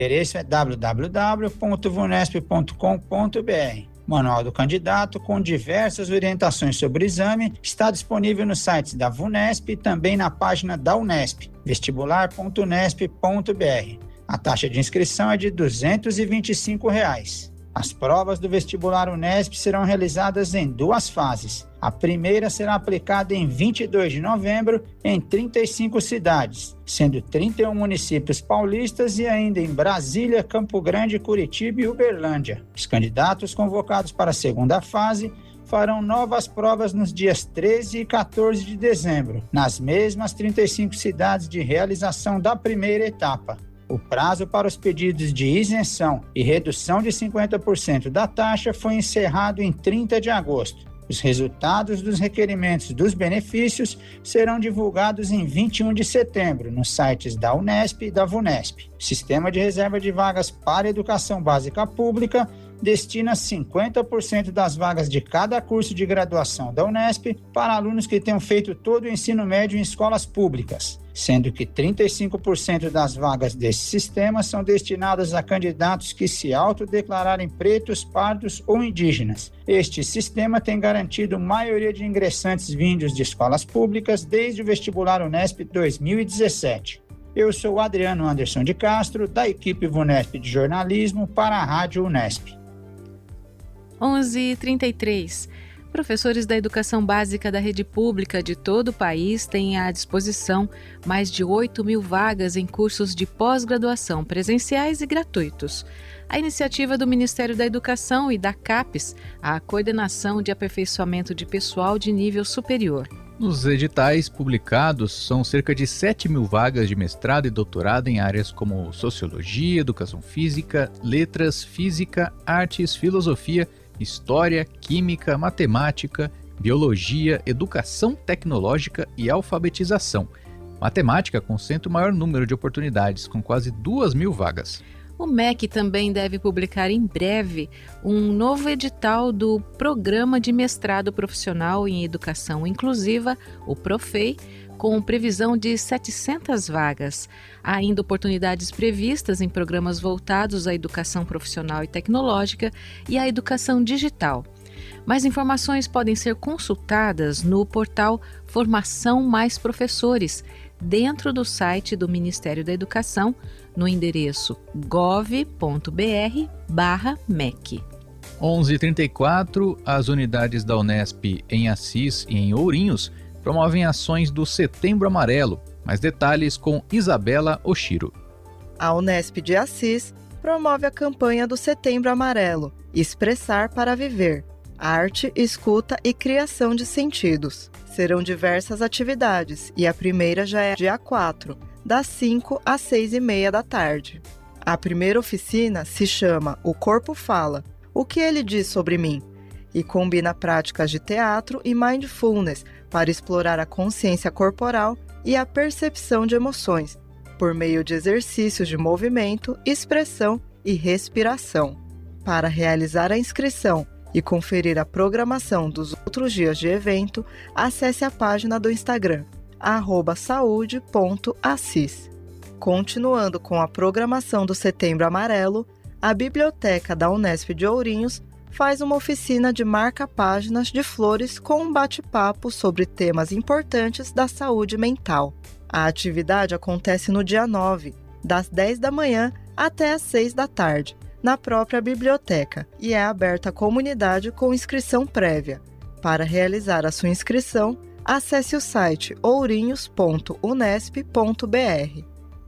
O endereço é www.vunesp.com.br. Manual do Candidato, com diversas orientações sobre o exame, está disponível no site da VUNESP e também na página da Unesp, vestibular.unesp.br. A taxa de inscrição é de R$ 225. As provas do vestibular Unesp serão realizadas em 2 fases. A primeira será aplicada em 22 de novembro em 35 cidades, sendo 31 municípios paulistas e ainda em Brasília, Campo Grande, Curitiba e Uberlândia. Os candidatos convocados para a segunda fase farão novas provas nos dias 13 e 14 de dezembro, nas mesmas 35 cidades de realização da primeira etapa. O prazo para os pedidos de isenção e redução de 50% da taxa foi encerrado em 30 de agosto. Os resultados dos requerimentos dos benefícios serão divulgados em 21 de setembro nos sites da Unesp e da VUNESP. O Sistema de Reserva de Vagas para Educação Básica Pública destina 50% das vagas de cada curso de graduação da Unesp para alunos que tenham feito todo o ensino médio em escolas públicas, sendo que 35% das vagas desse sistema são destinadas a candidatos que se autodeclararem pretos, pardos ou indígenas. Este sistema tem garantido maioria de ingressantes vindos de escolas públicas desde o vestibular Unesp 2017. Eu sou Adriano Anderson de Castro, da equipe VUNESP de jornalismo para a Rádio Unesp. 11h33. Professores da educação básica da rede pública de todo o país têm à disposição mais de 8.000 vagas em cursos de pós-graduação presenciais e gratuitos. A iniciativa do Ministério da Educação e da CAPES, a Coordenação de Aperfeiçoamento de Pessoal de Nível Superior. Nos editais publicados, são cerca de 7.000 vagas de mestrado e doutorado em áreas como Sociologia, Educação Física, Letras, Física, Artes, Filosofia, História, Química, Matemática, Biologia, Educação Tecnológica e Alfabetização. Matemática concentra o maior número de oportunidades, com quase 2.000 vagas. O MEC também deve publicar em breve um novo edital do Programa de Mestrado Profissional em Educação Inclusiva, o PROFEI, com previsão de 700 vagas. Há ainda oportunidades previstas em programas voltados à educação profissional e tecnológica e à educação digital. Mais informações podem ser consultadas no portal Formação Mais Professores, dentro do site do Ministério da Educação, no endereço gov.br/MEC. 11h34, as unidades da Unesp em Assis e em Ourinhos promovem ações do Setembro Amarelo. Mais detalhes com Isabela Oshiro. A Unesp de Assis promove a campanha do Setembro Amarelo, Expressar para Viver, Arte, Escuta e Criação de Sentidos. Serão diversas atividades e a primeira já é dia 4, das 5 às 6h30 da tarde. A primeira oficina se chama O Corpo Fala, o que ele diz sobre mim? E combina práticas de teatro e mindfulness para explorar a consciência corporal e a percepção de emoções, por meio de exercícios de movimento, expressão e respiração. Para realizar a inscrição e conferir a programação dos outros dias de evento, acesse a página do Instagram, @saude.assis. Continuando com a programação do Setembro Amarelo, a Biblioteca da Unesp de Ourinhos faz uma oficina de marca-páginas de flores com um bate-papo sobre temas importantes da saúde mental. A atividade acontece no dia 9, das 10 da manhã até às 6 da tarde, na própria biblioteca, e é aberta à comunidade com inscrição prévia. Para realizar a sua inscrição, acesse o site ourinhos.unesp.br.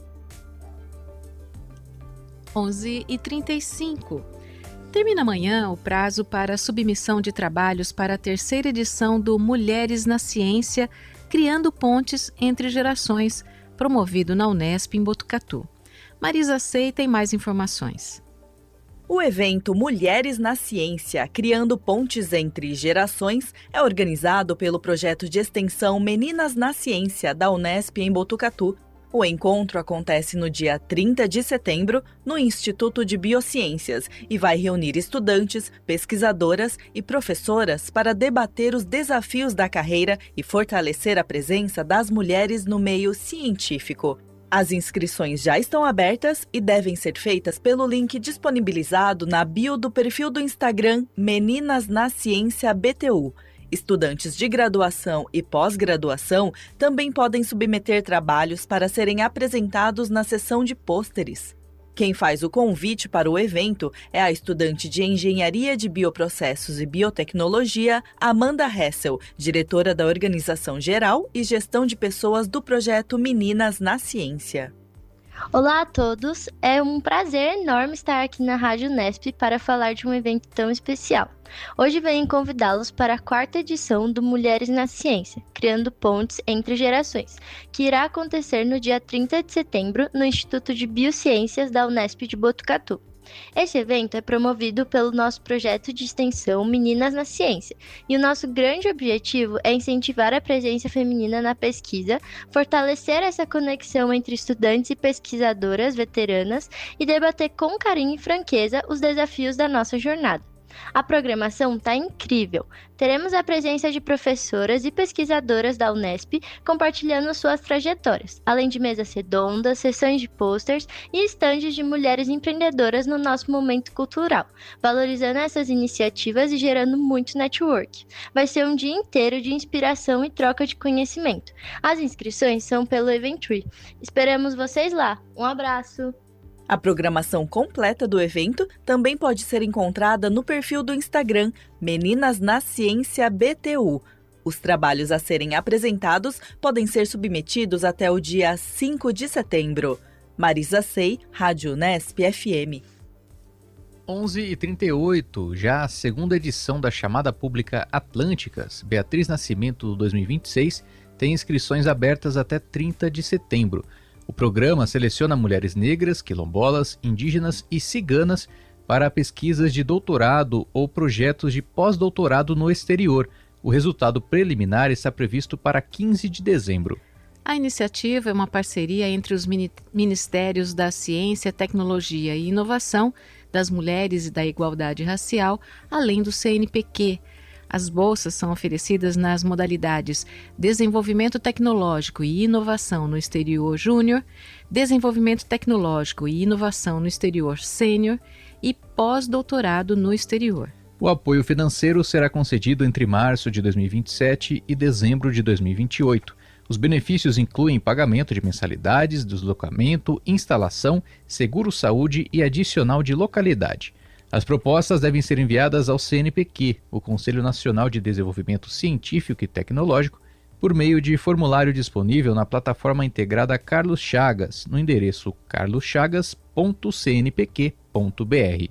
11h35. Termina amanhã o prazo para a submissão de trabalhos para a terceira edição do Mulheres na Ciência, Criando Pontes entre Gerações, promovido na Unesp em Botucatu. Marisa Sei tem mais informações. O evento Mulheres na Ciência, Criando Pontes entre Gerações é organizado pelo projeto de extensão Meninas na Ciência da Unesp em Botucatu. O encontro acontece no dia 30 de setembro no Instituto de Biociências e vai reunir estudantes, pesquisadoras e professoras para debater os desafios da carreira e fortalecer a presença das mulheres no meio científico. As inscrições já estão abertas e devem ser feitas pelo link disponibilizado na bio do perfil do Instagram Meninas na Ciência BTU. Estudantes de graduação e pós-graduação também podem submeter trabalhos para serem apresentados na sessão de pôsteres. Quem faz o convite para o evento é a estudante de Engenharia de Bioprocessos e Biotecnologia, Amanda Hessel, diretora da Organização Geral e Gestão de Pessoas do projeto Meninas na Ciência. Olá a todos, é um prazer enorme estar aqui na Rádio Unesp para falar de um evento tão especial. Hoje venho convidá-los para a 4ª edição do Mulheres na Ciência, Criando Pontes entre Gerações, que irá acontecer no dia 30 de setembro no Instituto de Biociências da Unesp de Botucatu. Esse evento é promovido pelo nosso projeto de extensão Meninas na Ciência, e o nosso grande objetivo é incentivar a presença feminina na pesquisa, fortalecer essa conexão entre estudantes e pesquisadoras veteranas e debater com carinho e franqueza os desafios da nossa jornada. A programação está incrível. Teremos a presença de professoras e pesquisadoras da Unesp compartilhando suas trajetórias, além de mesas redondas, sessões de posters e estandes de mulheres empreendedoras no nosso momento cultural, valorizando essas iniciativas e gerando muito network. Vai ser um dia inteiro de inspiração e troca de conhecimento. As inscrições são pelo Eventtree. Esperamos vocês lá. Um abraço! A programação completa do evento também pode ser encontrada no perfil do Instagram Meninas na Ciência BTU. Os trabalhos a serem apresentados podem ser submetidos até o dia 5 de setembro. Marisa Sei, Rádio Unesp FM. 11h38, já a 2ª edição da chamada pública Atlânticas, Beatriz Nascimento 2026, tem inscrições abertas até 30 de setembro. O programa seleciona mulheres negras, quilombolas, indígenas e ciganas para pesquisas de doutorado ou projetos de pós-doutorado no exterior. O resultado preliminar está previsto para 15 de dezembro. A iniciativa é uma parceria entre os Ministérios da Ciência, Tecnologia e Inovação, das Mulheres e da Igualdade Racial, além do CNPq. As bolsas são oferecidas nas modalidades Desenvolvimento Tecnológico e Inovação no Exterior Júnior, Desenvolvimento Tecnológico e Inovação no Exterior Sênior e Pós-Doutorado no Exterior. O apoio financeiro será concedido entre março de 2027 e dezembro de 2028. Os benefícios incluem pagamento de mensalidades, deslocamento, instalação, seguro-saúde e adicional de localidade. As propostas devem ser enviadas ao CNPq, o Conselho Nacional de Desenvolvimento Científico e Tecnológico, por meio de formulário disponível na plataforma integrada Carlos Chagas, no endereço carloschagas.cnpq.br.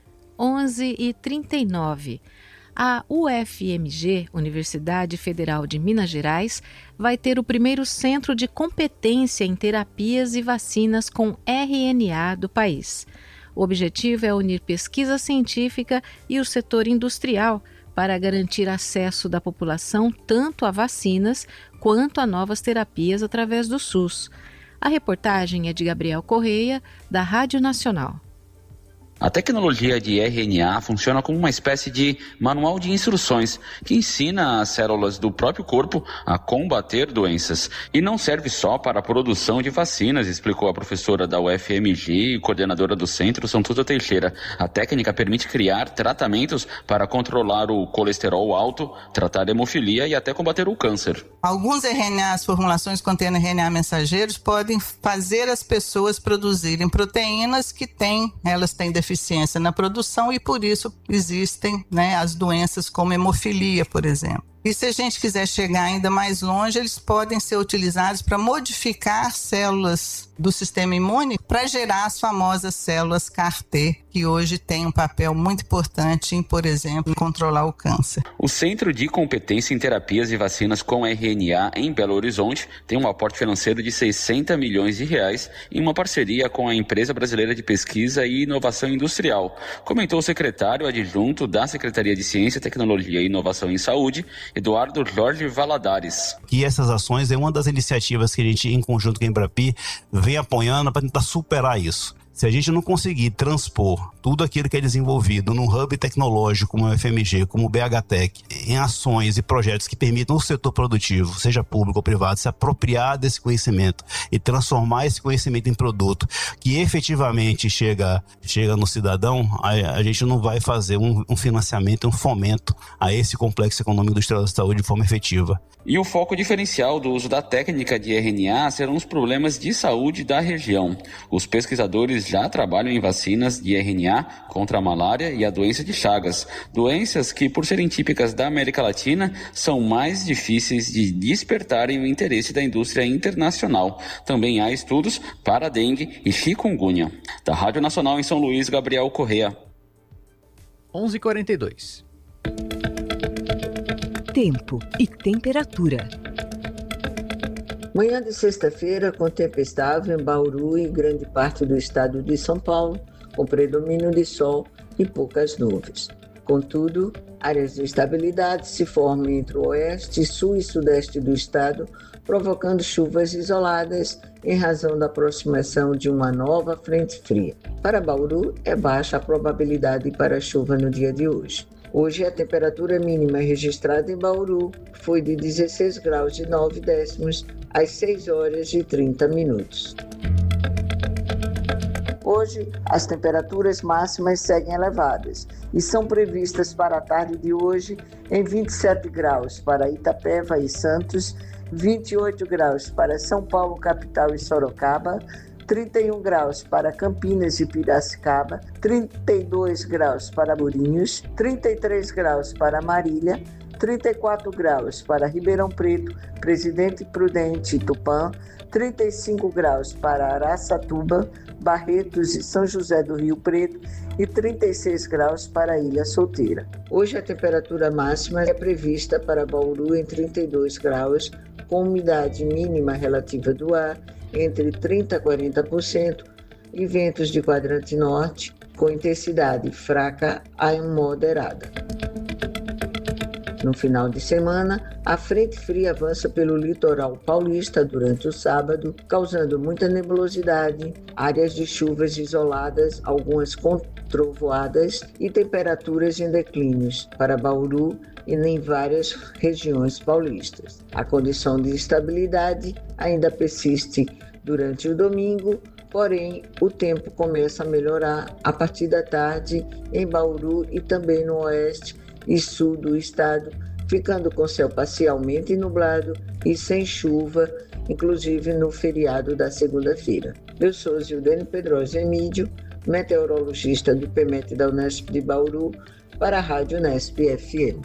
11h39. A UFMG, Universidade Federal de Minas Gerais, vai ter o primeiro centro de competência em terapias e vacinas com RNA do país. O objetivo é unir pesquisa científica e o setor industrial para garantir acesso da população tanto a vacinas quanto a novas terapias através do SUS. A reportagem é de Gabriel Correia, da Rádio Nacional. A tecnologia de RNA funciona como uma espécie de manual de instruções que ensina as células do próprio corpo a combater doenças. E não serve só para a produção de vacinas, explicou a professora da UFMG e coordenadora do centro, Santuza Teixeira. A técnica permite criar tratamentos para controlar o colesterol alto, tratar a hemofilia e até combater o câncer. Alguns RNAs, formulações contendo RNA mensageiros, podem fazer as pessoas produzirem proteínas que elas têm deficiência na produção e por isso existem, as doenças como hemofilia, por exemplo. E se a gente quiser chegar ainda mais longe, eles podem ser utilizados para modificar células do sistema imune para gerar as famosas células CAR-T, que hoje têm um papel muito importante em, por exemplo, controlar o câncer. O Centro de Competência em Terapias e Vacinas com RNA em Belo Horizonte tem um aporte financeiro de R$60 milhões em uma parceria com a Empresa Brasileira de Pesquisa e Inovação Industrial, comentou o secretário adjunto da Secretaria de Ciência, Tecnologia e Inovação em Saúde, Eduardo Jorge Valadares. E essas ações é uma das iniciativas que a gente, em conjunto com a Embrapi, vem apoiando para tentar superar isso. Se a gente não conseguir transpor tudo aquilo que é desenvolvido num hub tecnológico como o FMG, como o BHTech, em ações e projetos que permitam o setor produtivo, seja público ou privado, se apropriar desse conhecimento e transformar esse conhecimento em produto que efetivamente chega no cidadão, a gente não vai fazer um financiamento, um fomento a esse complexo econômico industrial da saúde de forma efetiva. E o foco diferencial do uso da técnica de RNA serão os problemas de saúde da região. Os pesquisadores já trabalham em vacinas de RNA contra a malária e a doença de Chagas, doenças que, por serem típicas da América Latina, são mais difíceis de despertarem o interesse da indústria internacional. Também há estudos para a dengue e chikungunya. Da Rádio Nacional em São Luís, Gabriel Correa. 11h42. Tempo e temperatura. Manhã de sexta-feira com tempo estável em Bauru e grande parte do estado de São Paulo, com predomínio de sol e poucas nuvens. Contudo, áreas de instabilidade se formam entre o oeste, sul e sudeste do estado, provocando chuvas isoladas em razão da aproximação de uma nova frente fria. Para Bauru, é baixa a probabilidade para chuva no dia de hoje. Hoje, a temperatura mínima registrada em Bauru foi de 16 graus e 9 décimos às 6 horas e 30 minutos. Hoje, as temperaturas máximas seguem elevadas e são previstas para a tarde de hoje em 27 graus para Itapeva e Santos, 28 graus para São Paulo, capital e Sorocaba, 31 graus para Campinas e Piracicaba, 32 graus para Ourinhos, 33 graus para Marília, 34 graus para Ribeirão Preto, Presidente Prudente e Tupã, 35 graus para Araçatuba, Barretos e São José do Rio Preto e 36 graus para Ilha Solteira. Hoje a temperatura máxima é prevista para Bauru em 32 graus, com umidade mínima relativa do ar entre 30% a 40% e ventos de quadrante norte com intensidade fraca a moderada. No final de semana, a frente fria avança pelo litoral paulista durante o sábado, causando muita nebulosidade, áreas de chuvas isoladas, algumas com trovoadas e temperaturas em declínios para Bauru e em várias regiões paulistas. A condição de instabilidade ainda persiste durante o domingo, porém o tempo começa a melhorar a partir da tarde em Bauru e também no oeste e sul do estado, ficando com céu parcialmente nublado e sem chuva, inclusive no feriado da segunda-feira. Eu sou Zildene Pedrosa Emídio, meteorologista do IPMET da Unesp de Bauru, para a Rádio Unesp FM.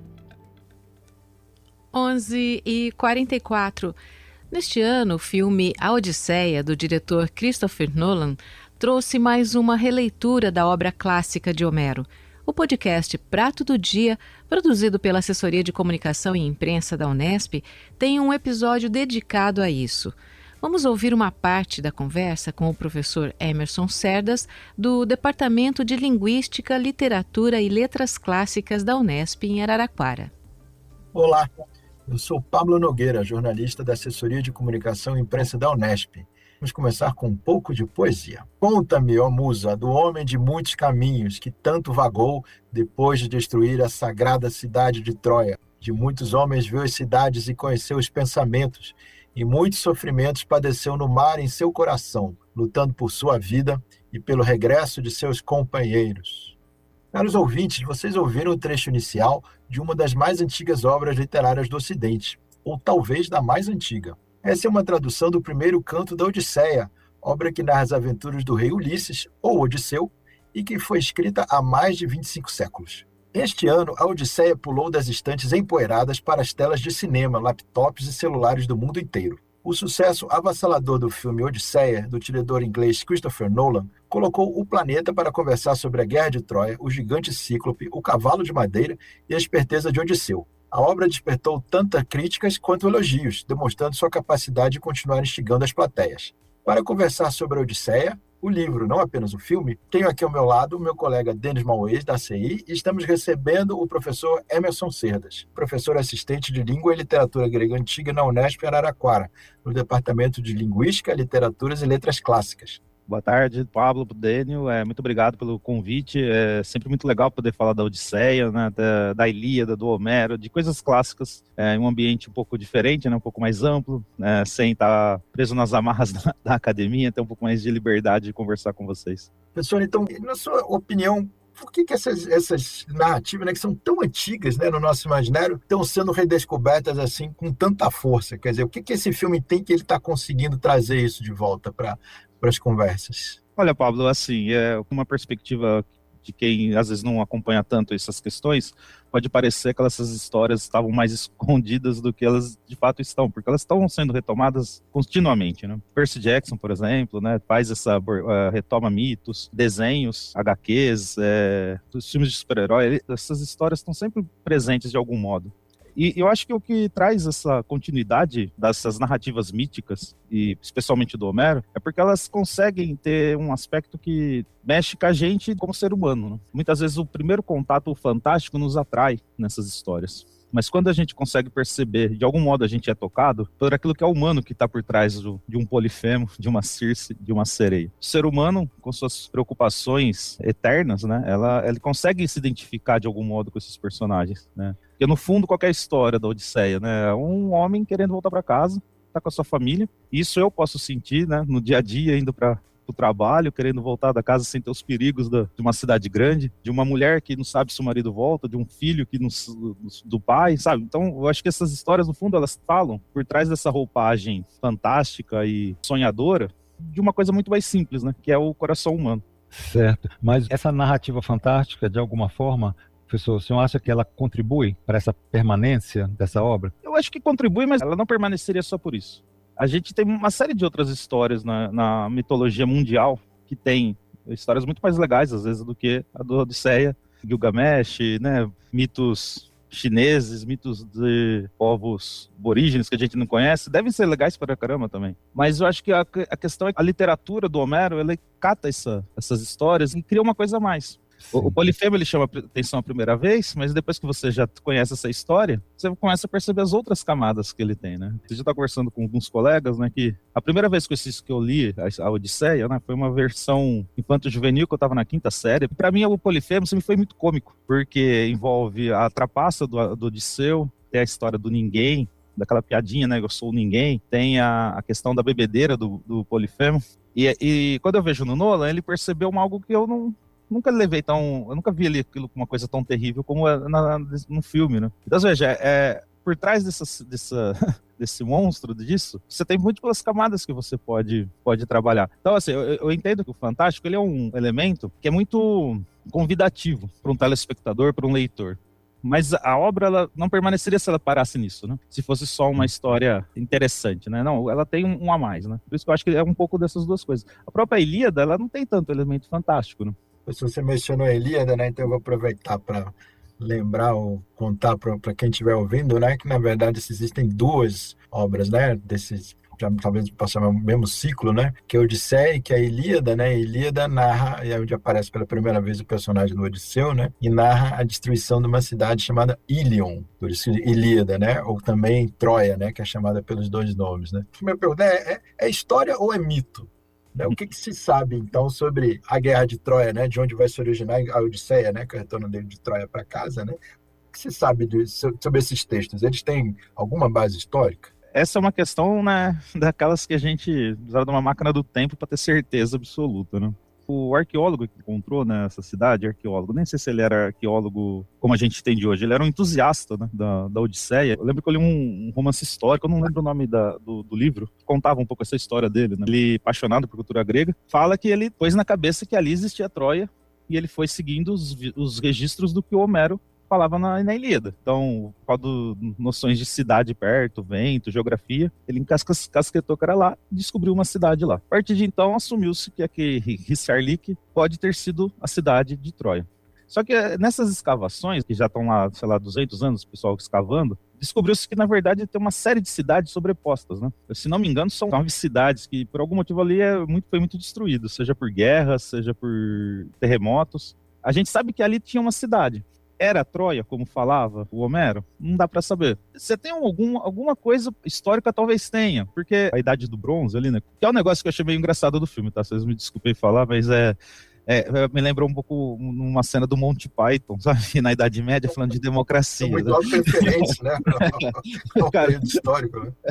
11h44. Neste ano, o filme A Odisseia, do diretor Christopher Nolan, trouxe mais uma releitura da obra clássica de Homero. O podcast Prato do Dia, produzido pela Assessoria de Comunicação e Imprensa da Unesp, tem um episódio dedicado a isso. Vamos ouvir uma parte da conversa com o professor Emerson Cerdas, do Departamento de Linguística, Literatura e Letras Clássicas da Unesp, em Araraquara. Olá, eu sou Pablo Nogueira, jornalista da Assessoria de Comunicação e Imprensa da Unesp. Vamos começar com um pouco de poesia. Conta-me, ó musa, do homem de muitos caminhos que tanto vagou depois de destruir a sagrada cidade de Troia. De muitos homens viu as cidades e conheceu os pensamentos, e muitos sofrimentos padeceu no mar em seu coração, lutando por sua vida e pelo regresso de seus companheiros. Caros ouvintes, vocês ouviram o trecho inicial de uma das mais antigas obras literárias do Ocidente, ou talvez da mais antiga. Essa é uma tradução do primeiro canto da Odisseia, obra que narra as aventuras do rei Ulisses, ou Odisseu, e que foi escrita há mais de 25 séculos. Este ano, a Odisseia pulou das estantes empoeiradas para as telas de cinema, laptops e celulares do mundo inteiro. O sucesso avassalador do filme Odisseia, do diretor inglês Christopher Nolan, colocou o planeta para conversar sobre a Guerra de Troia, o gigante cíclope, o cavalo de madeira e a esperteza de Odisseu. A obra despertou tanto críticas quanto elogios, demonstrando sua capacidade de continuar instigando as plateias. Para conversar sobre a Odisseia, o livro, não apenas o filme, tenho aqui ao meu lado o meu colega Denis Mauês, da ACI, e estamos recebendo o professor Emerson Cerdas, professor assistente de Língua e Literatura Grega Antiga na Unesp Araraquara, no Departamento de Linguística, Literaturas e Letras Clássicas. Boa tarde, Pablo, Dênio, muito obrigado pelo convite, é sempre muito legal poder falar da Odisseia, né, da Ilíada, do Homero, de coisas clássicas, em um ambiente um pouco diferente, né, um pouco mais amplo, sem estar preso nas amarras da academia, ter um pouco mais de liberdade de conversar com vocês. Professor, então, na sua opinião, por que essas narrativas, né, que são tão antigas, né, no nosso imaginário, estão sendo redescobertas assim com tanta força? Quer dizer, o que esse filme tem que ele está conseguindo trazer isso de volta para as conversas? Olha, Pablo, assim, uma perspectiva de quem às vezes não acompanha tanto essas questões, pode parecer que essas histórias estavam mais escondidas do que elas de fato estão, porque elas estão sendo retomadas continuamente, né? Percy Jackson, por exemplo, né, faz retoma mitos, desenhos, HQs, os filmes de super-herói, essas histórias estão sempre presentes de algum modo. E eu acho que o que traz essa continuidade dessas narrativas míticas, e especialmente do Homero, é porque elas conseguem ter um aspecto que mexe com a gente como ser humano, né? Muitas vezes o primeiro contato fantástico nos atrai nessas histórias. Mas quando a gente consegue perceber, de algum modo a gente é tocado por aquilo que é humano que está por trás de um Polifemo, de uma Circe, de uma sereia. O ser humano, com suas preocupações eternas, né, ele consegue se identificar de algum modo com esses personagens, né? Porque no fundo, qualquer história da Odisseia, né, é um homem querendo voltar para casa, tá com a sua família. Isso eu posso sentir, né, no dia a dia, indo para o trabalho, querendo voltar da casa sem ter os perigos de uma cidade grande, de uma mulher que não sabe se o marido volta, de um filho que do pai, sabe? Então, eu acho que essas histórias, no fundo, elas falam, por trás dessa roupagem fantástica e sonhadora, de uma coisa muito mais simples, né? Que é o coração humano. Certo. Mas essa narrativa fantástica, de alguma forma, professor, o senhor acha que ela contribui para essa permanência dessa obra? Eu acho que contribui, mas ela não permaneceria só por isso. A gente tem uma série de outras histórias na mitologia mundial que tem histórias muito mais legais, às vezes, do que a do Odisseia, Gilgamesh, né? Mitos chineses, mitos de povos aborígenes que a gente não conhece, devem ser legais para caramba também. Mas eu acho que a questão é que a literatura do Homero, ela cata essas histórias e cria uma coisa a mais. O Polifemo, ele chama atenção a primeira vez, mas depois que você já conhece essa história, você começa a perceber as outras camadas que ele tem, né? Você já está conversando com alguns colegas, né, que a primeira vez que eu li a Odisseia, né, foi uma versão infanto-juvenil que eu estava na 5ª série. Para mim, o Polifemo sempre foi muito cômico, porque envolve a trapaça do Odisseu, tem a história do ninguém, daquela piadinha, né, eu sou o ninguém, tem a questão da bebedeira do Polifemo. E quando eu vejo no Nolan, ele percebeu algo que eu nunca vi ali aquilo como uma coisa tão terrível como no filme, né? Então, veja, por trás desse monstro disso, você tem múltiplas camadas que você pode trabalhar. Então, assim, eu entendo que o fantástico, ele é um elemento que é muito convidativo para um telespectador, para um leitor. Mas a obra, ela não permaneceria se ela parasse nisso, né? Se fosse só uma história interessante, né? Não, ela tem um a mais, né? Por isso que eu acho que é um pouco dessas duas coisas. A própria Ilíada, ela não tem tanto elemento fantástico, né? Se você mencionou a Ilíada, né? Então eu vou aproveitar para lembrar ou contar para quem estiver ouvindo, né? Que na verdade existem duas obras, né? Desses, talvez passar o mesmo ciclo, né? Que é a Odisseia e que é a Ilíada, né? A Ilíada narra, é onde aparece pela primeira vez o personagem do Odisseu, né? E narra a destruição de uma cidade chamada Ilion, por isso Ilíada, né? Ou também Troia, né? Que é chamada pelos dois nomes, né? A minha pergunta é história ou é mito? O que se sabe, então, sobre a Guerra de Troia, né? De onde vai se originar a Odisseia, né? Que é o retorno dele de Troia para casa, né? O que se sabe sobre esses textos? Eles têm alguma base histórica? Essa é uma questão, né, daquelas que a gente usava de uma máquina do tempo para ter certeza absoluta, né? O arqueólogo que encontrou nessa cidade, nem sei se ele era arqueólogo como a gente tem de hoje, ele era um entusiasta, né, da Odisseia. Eu lembro que eu li um romance histórico, eu não lembro o nome do livro, que contava um pouco essa história dele, né? Ele, apaixonado por cultura grega, fala que ele pôs na cabeça que ali existia Troia e ele foi seguindo os registros do que o Homero falava na Ilíada. Então, quando noções de cidade perto, vento, geografia, ele encasquetou que era lá e descobriu uma cidade lá. A partir de então, assumiu-se que aquele Hissarlik pode ter sido a cidade de Troia. Só que nessas escavações, que já estão lá, sei lá, 200 anos, o pessoal escavando, descobriu-se que, na verdade, tem uma série de cidades sobrepostas, né? Se não me engano, são 9 cidades que, por algum motivo ali, foi muito destruído, seja por guerras, seja por terremotos. A gente sabe que ali tinha uma cidade. era Troia, como falava o Homero? Não dá para saber. Você tem alguma coisa histórica, talvez tenha, porque a Idade do Bronze ali, né? Que é um negócio que eu achei meio engraçado do filme, tá? Vocês me desculpem falar, mas me lembrou um pouco uma cena do Monty Python, sabe? Na Idade Média, falando de democracia. É muito autorreferente, né? É um período histórico, né?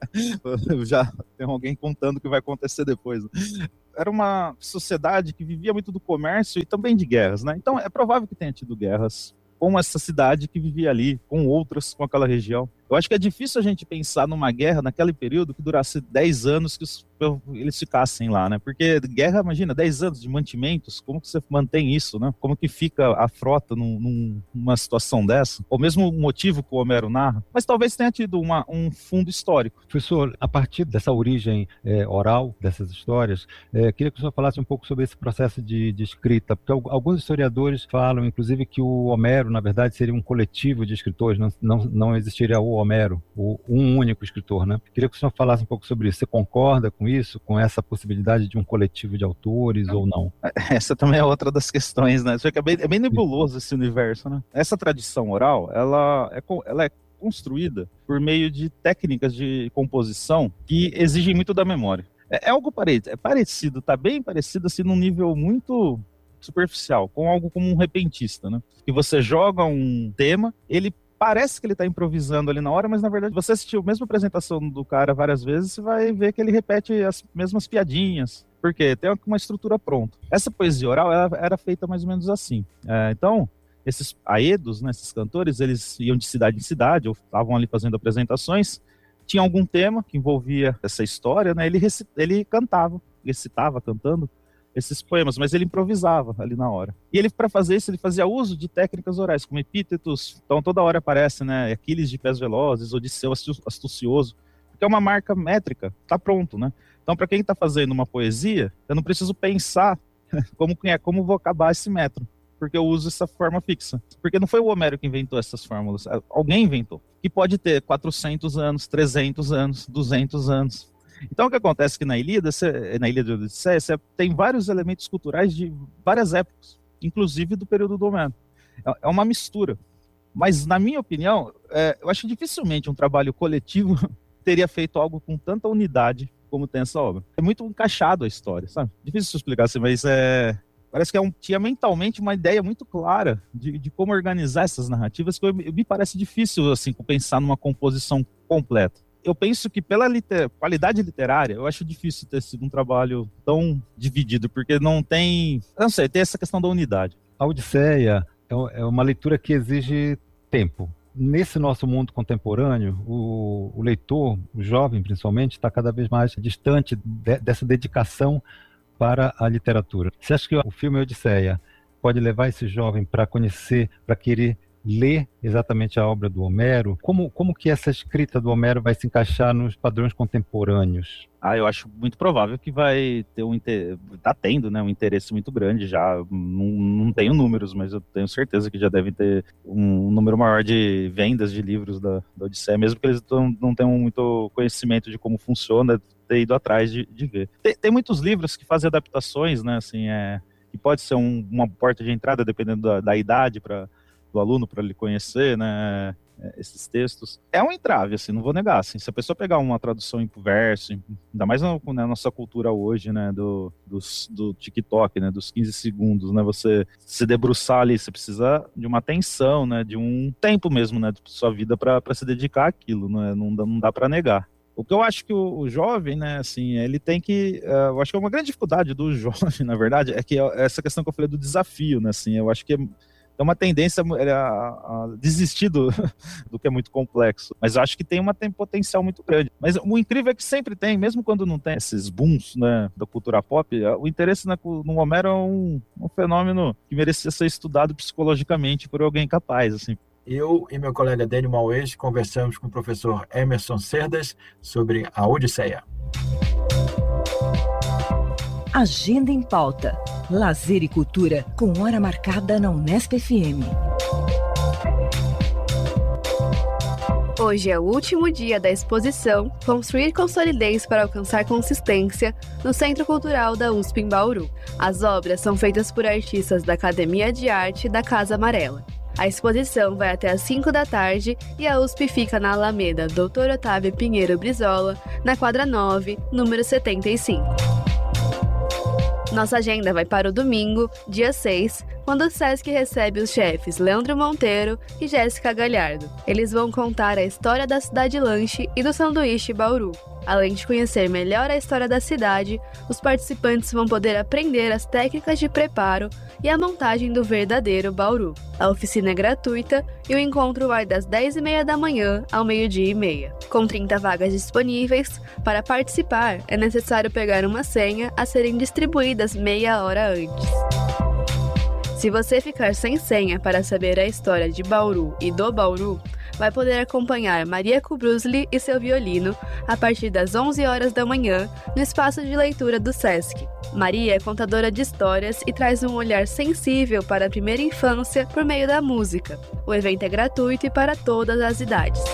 Já tem alguém contando o que vai acontecer depois. Né? Era uma sociedade que vivia muito do comércio e também de guerras, né? Então é provável que tenha tido guerras com essa cidade que vivia ali, com outras, com aquela região. Eu acho que é difícil a gente pensar numa guerra naquele período que durasse 10 anos que eles ficassem lá, né? Porque guerra, imagina, 10 anos de mantimentos, como que você mantém isso, né? Como que fica a frota numa situação dessa? Ou mesmo o motivo que o Homero narra. Mas talvez tenha tido um fundo histórico. Professor, a partir dessa origem oral dessas histórias, queria que o senhor falasse um pouco sobre esse processo de escrita, porque alguns historiadores falam, inclusive, que o Homero, na verdade, seria um coletivo de escritores, não existiria o Homero, um único escritor, né? Queria que o senhor falasse um pouco sobre isso. Você concorda com isso, com essa possibilidade de um coletivo de autores ou não? Essa também é outra das questões, né? É bem nebuloso esse universo, né? Essa tradição oral, ela é construída por meio de técnicas de composição que exigem muito da memória. É algo parecido, tá bem parecido, assim, num nível muito superficial, com algo como um repentista, né? Que você joga um tema, ele parece que ele está improvisando ali na hora, mas na verdade você assistiu a mesma apresentação do cara várias vezes, você vai ver que ele repete as mesmas piadinhas, porque tem uma estrutura pronta. Essa poesia oral era feita mais ou menos assim. Então, esses aedos, né, esses cantores, eles iam de cidade em cidade, ou estavam ali fazendo apresentações, tinha algum tema que envolvia essa história, né, ele cantava, recitava cantando esses poemas, mas ele improvisava ali na hora. E ele, para fazer isso, ele fazia uso de técnicas orais, como epítetos. Então toda hora aparece, né, Aquiles de pés velozes, Odisseu astucioso, porque é uma marca métrica, tá pronto, né? Então para quem está fazendo uma poesia, eu não preciso pensar como vou acabar esse metro, porque eu uso essa forma fixa. Porque não foi o Homero que inventou essas fórmulas, alguém inventou, que pode ter 400 anos, 300 anos, 200 anos. Então o que acontece é que na Ilíada de Odisseia, você tem vários elementos culturais de várias épocas, inclusive do período do Homero. É uma mistura. Mas, na minha opinião, eu acho que dificilmente um trabalho coletivo teria feito algo com tanta unidade como tem essa obra. É muito encaixado a história, sabe? Difícil de explicar assim, mas parece que tinha mentalmente uma ideia muito clara de como organizar essas narrativas, que me parece difícil assim, pensar numa composição completa. Eu penso que pela qualidade literária, eu acho difícil ter sido um trabalho tão dividido, porque não tem essa questão da unidade. A Odisseia é uma leitura que exige tempo. Nesse nosso mundo contemporâneo, o leitor, o jovem principalmente, está cada vez mais distante dessa dedicação para a literatura. Você acha que o filme Odisseia pode levar esse jovem para conhecer, para querer ler exatamente a obra do Homero? Como que essa escrita do Homero vai se encaixar nos padrões contemporâneos? Eu acho muito provável que vai ter tá tendo, né, um interesse muito grande já. Não tenho números, mas eu tenho certeza que já devem ter um número maior de vendas de livros da Odisseia, mesmo que eles não tenham muito conhecimento de como funciona, ter ido atrás de ver. Tem muitos livros que fazem adaptações, né, assim, que pode ser uma porta de entrada, dependendo da idade do aluno, para ele conhecer, né, esses textos. É um entrave, assim, não vou negar, assim, se a pessoa pegar uma tradução em verso, ainda mais na nossa cultura hoje, né, do TikTok, né, dos 15 segundos, né, você se debruçar ali, você precisa de uma atenção, né, de um tempo mesmo, né, de sua vida para se dedicar àquilo, né, não dá para negar. O que eu acho que o jovem, né, assim, ele tem que... eu acho que é uma grande dificuldade do jovem, na verdade, é que essa questão que eu falei do desafio, né, assim, eu acho que é uma tendência a desistir do que é muito complexo. Mas eu acho que tem potencial muito grande. Mas o incrível é que sempre tem, mesmo quando não tem esses booms, né, da cultura pop, o interesse no Homero é um fenômeno que merecia ser estudado psicologicamente por alguém capaz, assim. Eu e meu colega Dênio Mauês conversamos com o professor Emerson Cerdas sobre a Odisseia. Agenda em Pauta. Lazer e cultura com hora marcada na Unesp FM. Hoje é o último dia da exposição Construir com Solidez para Alcançar Consistência no Centro Cultural da USP em Bauru. As obras são feitas por artistas da Academia de Arte da Casa Amarela. A exposição vai até às 5 da tarde e a USP fica na Alameda Dr. Otávio Pinheiro Brizola, na quadra 9, número 75. Nossa agenda vai para o domingo, dia 6, quando o Sesc recebe os chefes Leandro Monteiro e Jéssica Galhardo. Eles vão contar a história da Cidade Lanche e do sanduíche Bauru. Além de conhecer melhor a história da cidade, os participantes vão poder aprender as técnicas de preparo e a montagem do verdadeiro Bauru. A oficina é gratuita e o encontro vai das 10h30 da manhã ao 12h30. Com 30 vagas disponíveis, para participar é necessário pegar uma senha a serem distribuídas meia hora antes. Se você ficar sem senha para saber a história de Bauru e do Bauru, vai poder acompanhar Maria Kubrusli e seu violino a partir das 11 horas da manhã no espaço de leitura do Sesc. Maria é contadora de histórias e traz um olhar sensível para a primeira infância por meio da música. O evento é gratuito e para todas as idades.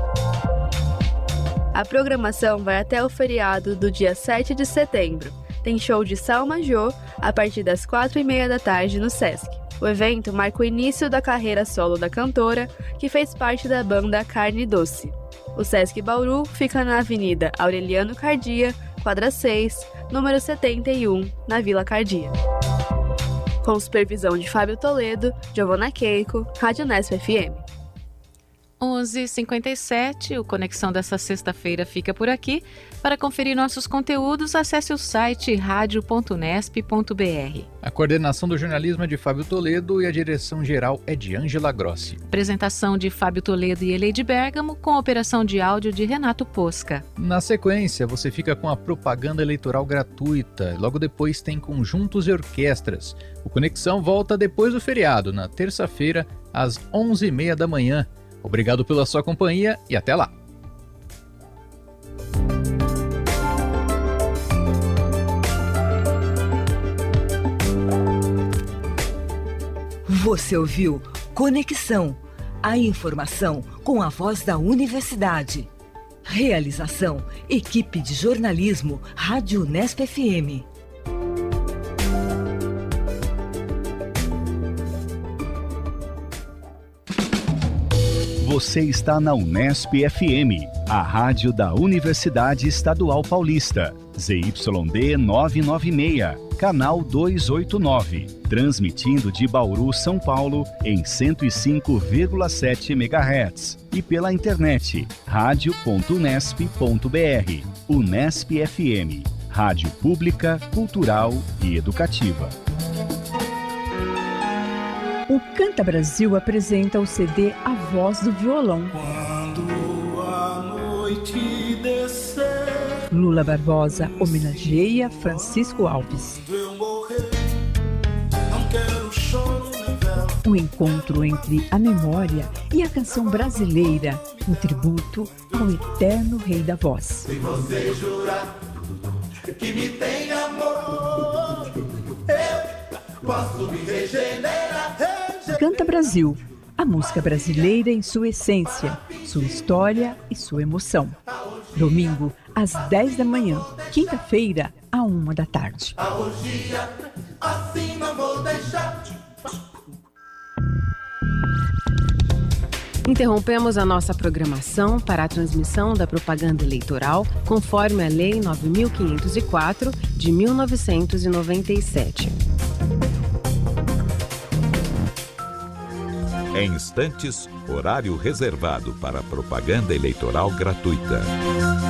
A programação vai até o feriado do dia 7 de setembro. Tem show de Salma Jô a partir das 4h30 da tarde no Sesc. O evento marca o início da carreira solo da cantora, que fez parte da banda Carne Doce. O Sesc Bauru fica na Avenida Aureliano Cardia, quadra 6, número 71, na Vila Cardia. Com supervisão de Fábio Toledo, Giovana Keiko, Rádio Nesp FM. 11h57, o Conexão dessa sexta-feira fica por aqui. Para conferir nossos conteúdos, acesse o site radio.nesp.br. A coordenação do jornalismo é de Fábio Toledo e a direção geral é de Ângela Grossi. Apresentação de Fábio Toledo e Eleide Bergamo, com operação de áudio de Renato Posca. Na sequência, você fica com a propaganda eleitoral gratuita. Logo depois tem conjuntos e orquestras. O Conexão volta depois do feriado, na terça-feira, às 11h30 da manhã. Obrigado pela sua companhia e até lá! Você ouviu Conexão, a informação com a voz da universidade. Realização, equipe de jornalismo, Rádio Nesp FM. Você está na Unesp FM, a rádio da Universidade Estadual Paulista, ZYD 996, canal 289, transmitindo de Bauru, São Paulo, em 105,7 MHz e pela internet, radio.unesp.br. Unesp FM, rádio pública, cultural e educativa. O Canta Brasil apresenta o CD A Voz do Violão. Quando a noite descer, Lula Barbosa homenageia Francisco Alves. eu morrer, não quero choro nem vela. Um encontro entre a memória e a canção brasileira, um tributo ao eterno rei da voz. Se você jurar que me tem amor, eu posso me regenerar. Canta Brasil, a música brasileira em sua essência, sua história e sua emoção. Domingo, às 10 da manhã, quinta-feira, à 1 da tarde. A orgia, assim não vou deixar. Interrompemos a nossa programação para a transmissão da propaganda eleitoral, conforme a Lei 9.504 de 1997. Em instantes, horário reservado para propaganda eleitoral gratuita.